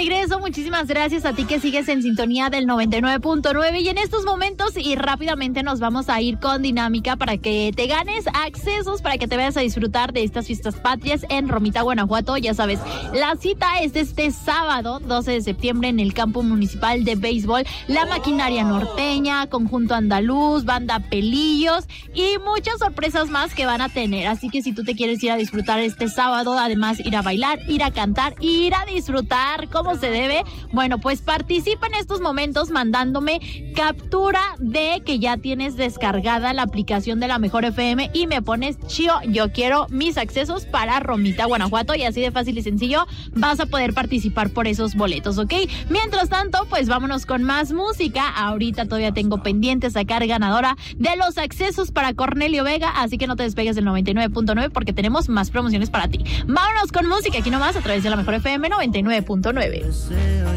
regreso. Muchísimas gracias a ti que sigues en sintonía del 99.9 y en estos momentos y rápidamente nos vamos a ir con dinámica para que te ganes accesos para que te vayas a disfrutar de estas fiestas patrias en Romita, Guanajuato. Ya sabes, la cita es este sábado 12 de septiembre en el campo municipal de béisbol. La Maquinaria Norteña, Conjunto Andaluz, Banda Pelillos y muchas sorpresas más que van a tener. Así que si tú te quieres ir a disfrutar este sábado, además ir a bailar, ir a cantar, ir a disfrutar como se debe, bueno, pues participa en estos momentos mandándome captura de que ya tienes descargada la aplicación de La Mejor FM y me pones Chío, yo quiero mis accesos para Romita, Guanajuato, y así de fácil y sencillo vas a poder participar por esos boletos, ¿ok? Mientras tanto, pues vámonos con más música. Ahorita todavía tengo pendiente sacar ganadora de los accesos para Cornelio Vega, así que no te despegues del 99.9 porque tenemos más promociones para ti. Vámonos con música aquí nomás a través de La Mejor FM 99.9.